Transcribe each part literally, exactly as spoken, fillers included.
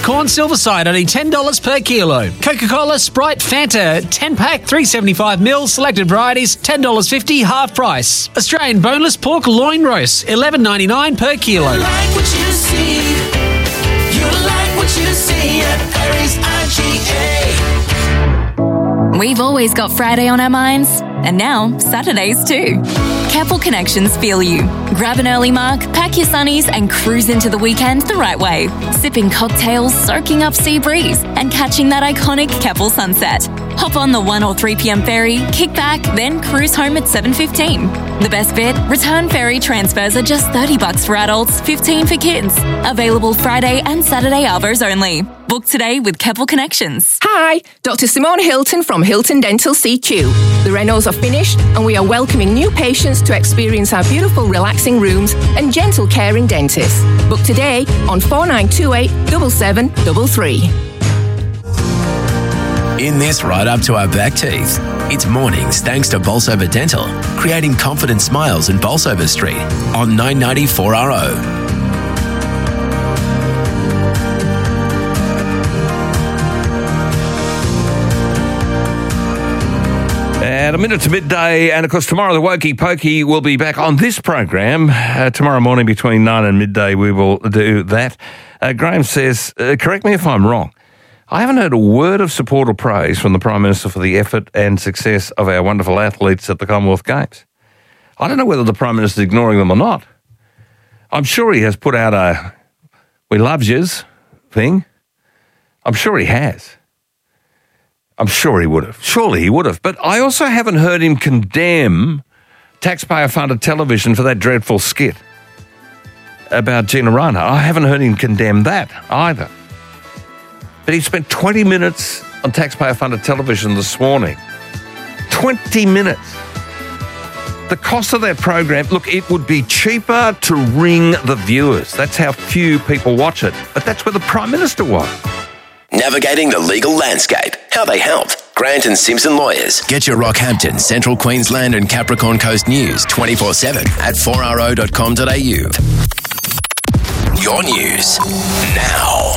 corn silverside, only ten dollars per kilo. Coca-Cola, Sprite, Fanta, ten-pack, three seventy-five mil, selected varieties, ten dollars fifty, half price. Australian boneless pork loin roast, eleven ninety-nine per kilo. You like what you see. You like what you see at Perry's I G A. We've always got Friday on our minds, and now Saturdays too. Keppel Connections feel you. Grab an early mark, pack your sunnies, and cruise into the weekend the right way. Sipping cocktails, soaking up sea breeze, and catching that iconic Keppel sunset. Hop on the one or three p.m. ferry, kick back, then cruise home at seven fifteen. The best bit? Return ferry transfers are just thirty bucks for adults, fifteen for kids. Available Friday and Saturday arvos only. Book today with Keppel Connections. Hi, Doctor Simone Hilton from Hilton Dental C Q. The renos are finished and we are welcoming new patients to experience our beautiful relaxing rooms and gentle caring dentists. Book today on four nine two eight, seven seven three three. In this right up to our back teeth, it's mornings thanks to Bolsover Dental, creating confident smiles in Bolsover Street on nine ninety-four R O. At a minute to midday, and of course tomorrow the Wokey Pokey will be back on this program. Uh, tomorrow morning between nine and midday we will do that. Uh, Graham says, uh, correct me if I'm wrong, I haven't heard a word of support or praise from the Prime Minister for the effort and success of our wonderful athletes at the Commonwealth Games. I don't know whether the Prime Minister is ignoring them or not. I'm sure he has put out a "we loves yous" thing. I'm sure he has. I'm sure he would have. Surely he would have. But I also haven't heard him condemn taxpayer-funded television for that dreadful skit about Gina Reinhardt. I haven't heard him condemn that either. But he spent twenty minutes on taxpayer-funded television this morning. twenty minutes. The cost of that program, look, it would be cheaper to ring the viewers. That's how few people watch it. But that's where the Prime Minister was. Navigating the legal landscape. How they help. Grant and Simpson Lawyers. Get your Rockhampton, Central Queensland and Capricorn Coast news twenty-four seven at four r o dot com dot a u. Your news now.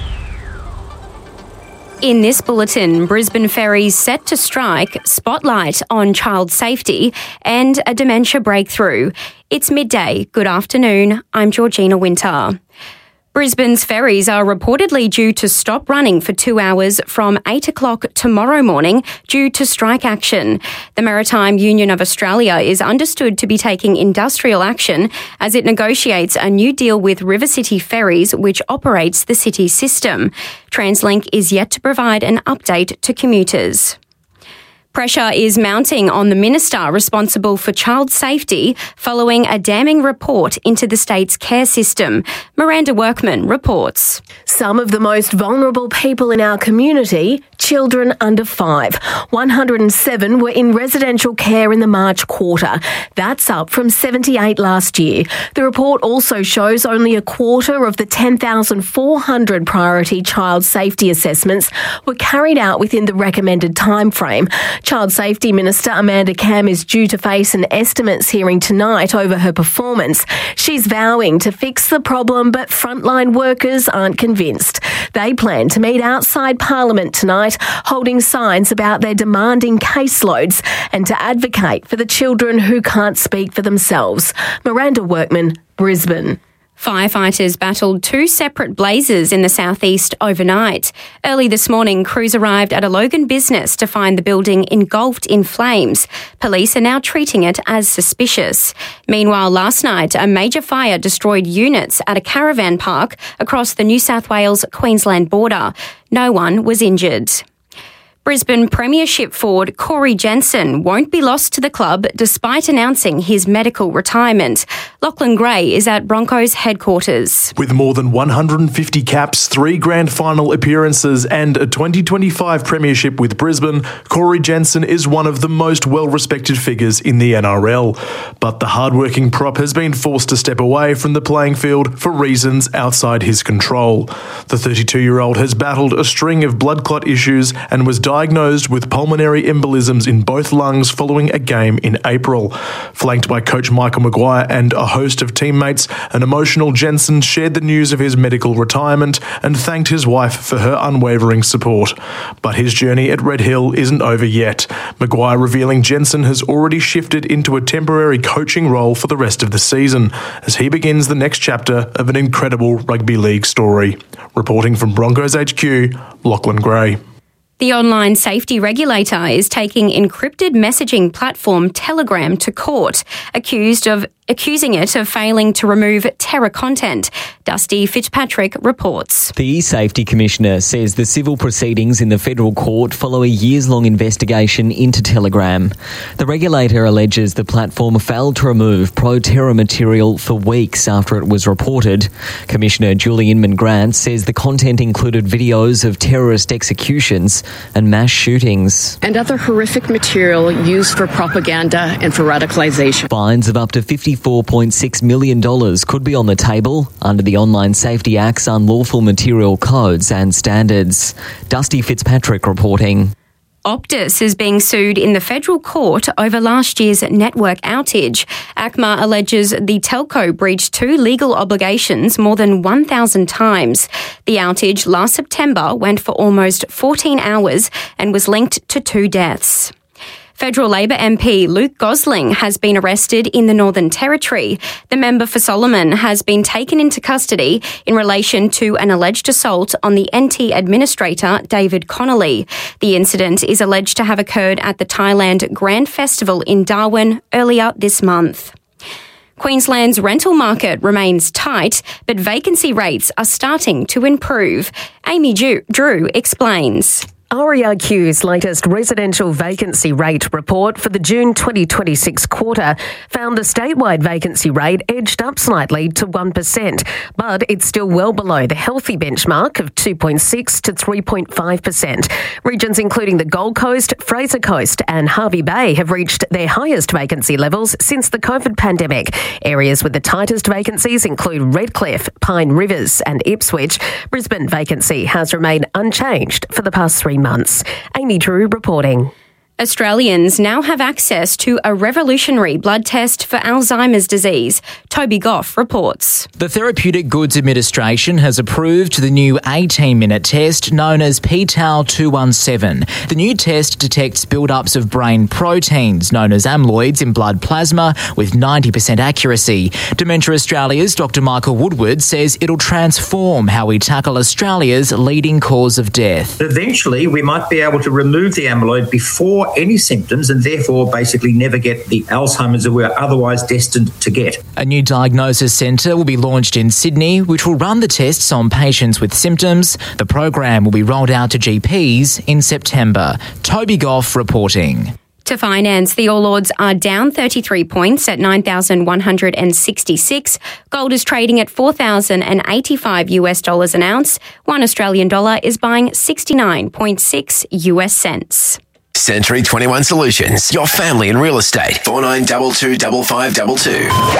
In this bulletin, Brisbane Ferries set to strike, spotlight on child safety, and a dementia breakthrough. It's midday. Good afternoon. I'm Georgina Winter. Brisbane's ferries are reportedly due to stop running for two hours from eight o'clock tomorrow morning due to strike action. The Maritime Union of Australia is understood to be taking industrial action as it negotiates a new deal with River City Ferries, which operates the city system. TransLink is yet to provide an update to commuters. Pressure is mounting on the minister responsible for child safety following a damning report into the state's care system. Miranda Workman reports. Some of the most vulnerable people in our community, children under five. one hundred seven were in residential care in the March quarter. That's up from seventy-eight last year. The report also shows only a quarter of the ten thousand four hundred priority child safety assessments were carried out within the recommended timeframe. Child Safety Minister Amanda Cam is due to face an estimates hearing tonight over her performance. She's vowing to fix the problem, but frontline workers aren't convinced. They plan to meet outside Parliament tonight, holding signs about their demanding caseloads and to advocate for the children who can't speak for themselves. Miranda Workman, Brisbane. Firefighters battled two separate blazes in the southeast overnight. Early this morning, crews arrived at a Logan business to find the building engulfed in flames. Police are now treating it as suspicious. Meanwhile, last night, a major fire destroyed units at a caravan park across the New South Wales-Queensland border. No one was injured. Brisbane Premiership forward Corey Jensen won't be lost to the club despite announcing his medical retirement. Lachlan Gray is at Broncos headquarters. With more than one hundred fifty caps, three grand final appearances and a twenty twenty-five premiership with Brisbane, Corey Jensen is one of the most well-respected figures in the N R L. But the hard-working prop has been forced to step away from the playing field for reasons outside his control. The thirty-two-year-old has battled a string of blood clot issues and was diagnosed diagnosed with pulmonary embolisms in both lungs following a game in April. Flanked by coach Michael Maguire and a host of teammates, an emotional Jensen shared the news of his medical retirement and thanked his wife for her unwavering support. But his journey at Red Hill isn't over yet. Maguire revealing Jensen has already shifted into a temporary coaching role for the rest of the season as he begins the next chapter of an incredible rugby league story. Reporting from Broncos H Q, Lachlan Gray. The online safety regulator is taking encrypted messaging platform Telegram to court, accused of accusing it of failing to remove terror content. Dusty Fitzpatrick reports. The E-Safety Commissioner says the civil proceedings in the federal court follow a years-long investigation into Telegram. The regulator alleges the platform failed to remove pro-terror material for weeks after it was reported. Commissioner Julie Inman-Grant says the content included videos of terrorist executions and mass shootings. And other horrific material used for propaganda and for radicalisation. Fines of up to fifty-four point six million dollars could be on the table under the Online Safety Act's unlawful material codes and standards. Dusty Fitzpatrick reporting. Optus is being sued in the federal court over last year's network outage. A C M A alleges the telco breached two legal obligations more than one thousand times. The outage last September went for almost fourteen hours and was linked to two deaths. Federal Labor M P Luke Gosling has been arrested in the Northern Territory. The member for Solomon has been taken into custody in relation to an alleged assault on the N T administrator David Connolly. The incident is alleged to have occurred at the Thailand Grand Festival in Darwin earlier this month. Queensland's rental market remains tight, but vacancy rates are starting to improve. Amy Drew explains. R E I Q's latest residential vacancy rate report for the June twenty twenty-six quarter found the statewide vacancy rate edged up slightly to one percent, but it's still well below the healthy benchmark of two point six to three point five percent. Regions including the Gold Coast, Fraser Coast and Hervey Bay have reached their highest vacancy levels since the COVID pandemic. Areas with the tightest vacancies include Redcliffe, Pine Rivers and Ipswich. Brisbane vacancy has remained unchanged for the past three months. Amy Drew reporting. Australians now have access to a revolutionary blood test for Alzheimer's disease. Toby Goff reports. The Therapeutic Goods Administration has approved the new eighteen-minute test known as P T A L two one seven. The new test detects build-ups of brain proteins known as amyloids in blood plasma with ninety percent accuracy. Dementia Australia's Doctor Michael Woodward says it'll transform how we tackle Australia's leading cause of death. Eventually, we might be able to remove the amyloid before any symptoms and therefore basically never get the Alzheimer's that we're otherwise destined to get. A new diagnosis centre will be launched in Sydney, which will run the tests on patients with symptoms. The program will be rolled out to G Ps in September. Toby Goff reporting. To finance, the All Ords are down thirty-three points at nine thousand one hundred sixty-six. Gold is trading at four thousand eighty-five US dollars an ounce. One Australian dollar is buying sixty-nine point six US cents. Century twenty-one Solutions, your family in real estate. four nine two two five five two two.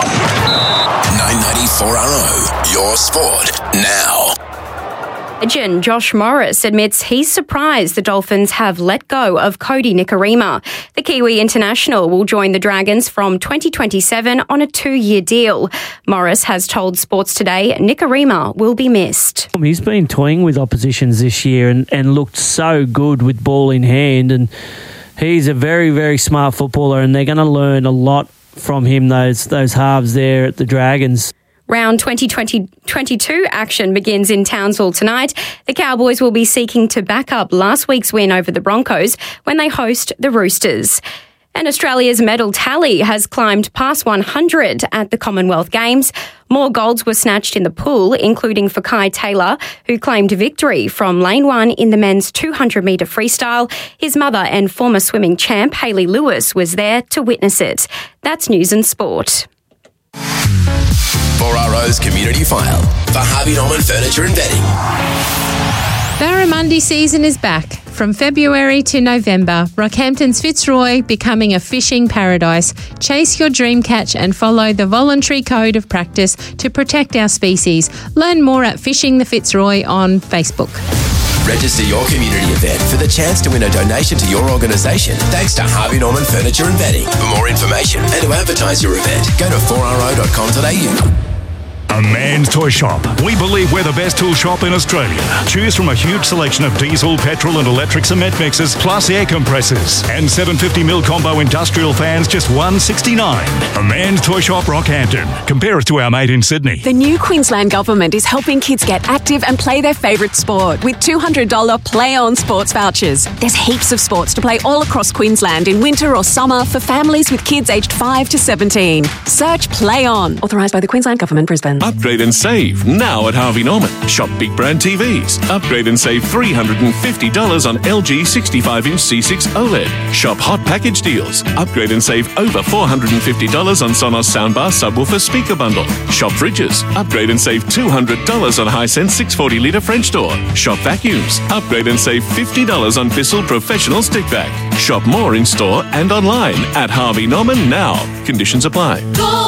nine ninety-four R O, your sport now. Legend Josh Morris admits he's surprised the Dolphins have let go of Cody Nikorima. The Kiwi international will join the Dragons from twenty twenty-seven on a two-year deal. Morris has told Sports Today Nikorima will be missed. He's been toying with oppositions this year and, and looked so good with ball in hand, and he's a very, very smart footballer, and they're going to learn a lot from him, those those halves there at the Dragons. Round twenty twenty-two action begins in Townsville tonight. The Cowboys will be seeking to back up last week's win over the Broncos when they host the Roosters. And Australia's medal tally has climbed past one hundred at the Commonwealth Games. More golds were snatched in the pool, including for Kai Taylor, who claimed victory from lane one in the men's two hundred metre freestyle. His mother and former swimming champ, Hayley Lewis, was there to witness it. That's News and Sport. four R O's Community File for Harvey Norman Furniture and Bedding. Barramundi season is back. From February to November, Rockhampton's Fitzroy becoming a fishing paradise. Chase your dream catch and follow the voluntary code of practice to protect our species. Learn more at Fishing the Fitzroy on Facebook. Register your community event for the chance to win a donation to your organisation thanks to Harvey Norman Furniture and Bedding. For more information and to advertise your event, go to four r o dot com dot a u. A Man's Toy Shop. We believe we're the best tool shop in Australia. Choose from a huge selection of diesel, petrol and electric cement mixers, plus air compressors. And seven hundred fifty mil combo industrial fans, just one sixty-nine. A Man's Toy Shop, Rockhampton. Compare us to our mate in Sydney. The new Queensland Government is helping kids get active and play their favourite sport with two hundred dollars Play On sports vouchers. There's heaps of sports to play all across Queensland in winter or summer for families with kids aged five to seventeen. Search Play On. Authorised by the Queensland Government, Brisbane. Upgrade and save now at Harvey Norman. Shop big brand T Vs. Upgrade and save three hundred fifty dollars on L G sixty-five inch C six OLED. Shop hot package deals. Upgrade and save over four hundred fifty dollars on Sonos soundbar subwoofer speaker bundle. Shop fridges. Upgrade and save two hundred dollars on Hisense six hundred forty litre French door. Shop vacuums. Upgrade and save fifty dollars on Bissell Professional Stick Vac. Shop more in store and online at Harvey Norman now. Conditions apply.